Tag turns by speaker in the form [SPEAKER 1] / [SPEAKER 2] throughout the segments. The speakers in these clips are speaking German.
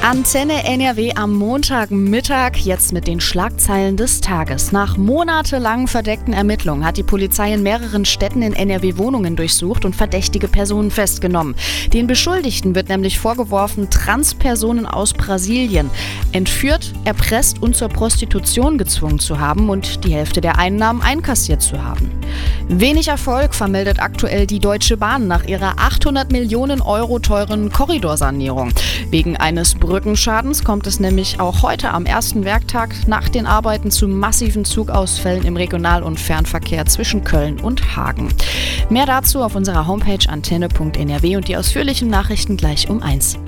[SPEAKER 1] Antenne NRW am Montagmittag, jetzt mit den Schlagzeilen des Tages. Nach monatelangen verdeckten Ermittlungen hat die Polizei in mehreren Städten in NRW Wohnungen durchsucht und verdächtige Personen festgenommen. Den Beschuldigten wird nämlich vorgeworfen, Transpersonen aus Brasilien entführt, erpresst und zur Prostitution gezwungen zu haben und die Hälfte der Einnahmen einkassiert zu haben. Wenig Erfolg vermeldet aktuell die Deutsche Bahn nach ihrer 800 Millionen Euro teuren Korridorsanierung. Wegen eines Brückenschadens kommt es nämlich auch heute am ersten Werktag nach den Arbeiten zu massiven Zugausfällen im Regional- und Fernverkehr zwischen Köln und Hagen. Mehr dazu auf unserer Homepage antenne.nrw und die ausführlichen Nachrichten gleich um 1.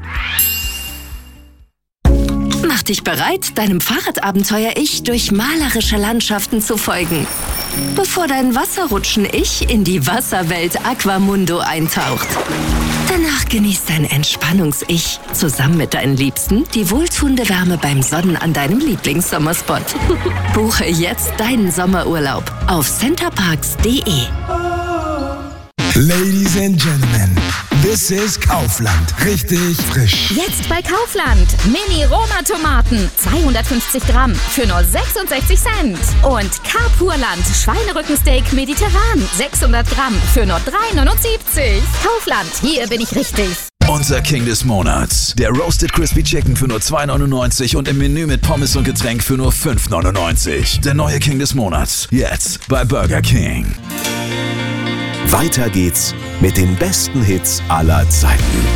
[SPEAKER 2] Mach dich bereit, deinem Fahrradabenteuer-Ich durch malerische Landschaften zu folgen, bevor dein Wasserrutschen-Ich in die Wasserwelt Aquamundo eintaucht. Danach genießt dein Entspannungs-Ich zusammen mit deinen Liebsten die wohltuende Wärme beim Sonnen an deinem Lieblingssommerspot. Buche jetzt deinen Sommerurlaub auf centerparks.de.
[SPEAKER 3] Ladies and Gentlemen, this is Kaufland. Richtig frisch.
[SPEAKER 4] Jetzt bei Kaufland. Mini-Roma-Tomaten. 250 Gramm für nur 66 Cent. Und Carpurland Schweinerückensteak mediterran. 600 Gramm für nur 3,79. Kaufland, hier bin ich richtig.
[SPEAKER 5] Unser King des Monats. Der Roasted Crispy Chicken für nur 2,99 und im Menü mit Pommes und Getränk für nur 5,99. Der neue King des Monats. Jetzt bei Burger King.
[SPEAKER 6] Weiter geht's mit den besten Hits aller Zeiten.